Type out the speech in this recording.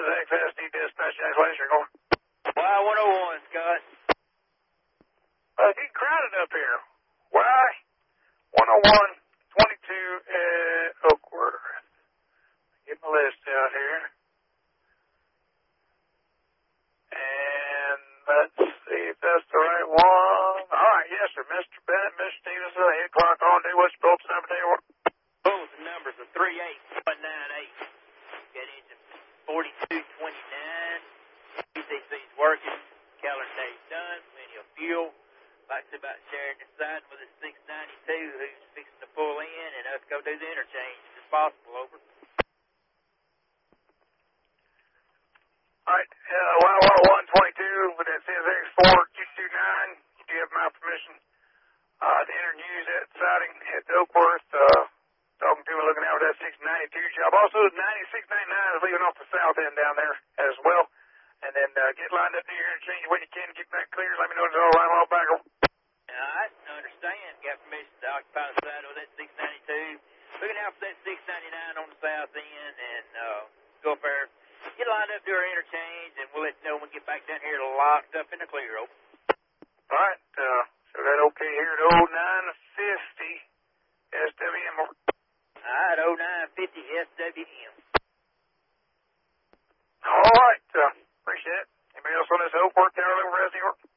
XSD dispatch, Jack Laser, going. Y101, Scott. It's getting crowded up here. Why? 101, 22 at Oakworth. Get my list out here. And let's see if that's the right one. All right, yes, sir. Mr. Bennett, Mr. Stevenson, 8 o'clock on day. What's your bulletin number today? Bulletin numbers are 38198. Get into 4229. PCC's working. Calendar day's done. Plenty of fuel. Like I said about sharing the side with a 692 who's fixing to pull in and us go do the interchange if it's possible. Over. All right, Y122 with that CSX4 229. You do have my permission to interview that siding at Oakworth. Talking to me, looking out for that 692 job. Also, 9699 is leaving off the south end down there as well. And then get lined up near your interchange when you can. Get back clear. Let me know it's all right. I'll back over. I understand. Got permission to occupy the side of that 692. Looking out for that 699 on the south end and go up there. Get lined up to our interchange, and we'll let you know when we get back down here locked up in the clear. Over. All right. So that okay here at 0950 SWM. All right, 0950 SWM. All right. Appreciate it. Anybody else on this Oakworth Tower over New York?